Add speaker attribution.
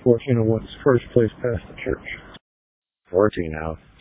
Speaker 1: 1401's first place past the church.
Speaker 2: 14 out.